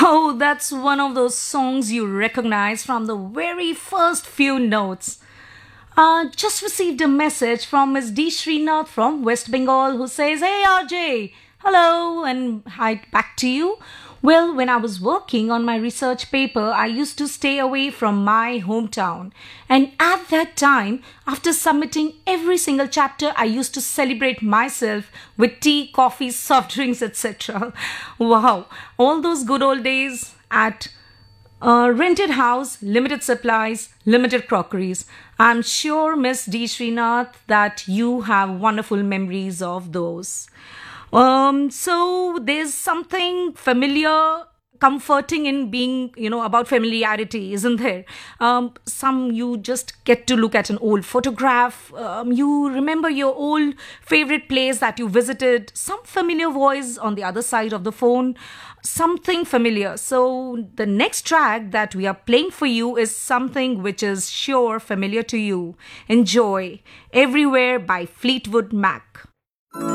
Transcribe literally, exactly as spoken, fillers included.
Oh, that's one of those songs you recognize from the very first few notes. Uh, just received a message from Miss D. Srinath from West Bengal who says, Hey R J, hello, and hi back to you. Well, when I was working on my research paper, I used to stay away from my hometown. And at that time, after submitting every single chapter, I used to celebrate myself with tea, coffee, soft drinks, et cetera. Wow, all those good old days at uh, rented house, limited supplies, limited crockeries. I'm sure, Miss D. Srinath, that you have wonderful memories of those. Um, so there's something familiar, comforting in being, you know, about familiarity, isn't there? Um, some you just get to look at an old photograph. Um, you remember your old favorite place that you visited. Some familiar voice on the other side of the phone. Something familiar. So the next track that we are playing for you is something which is sure familiar to you. Enjoy Everywhere by Fleetwood Mac.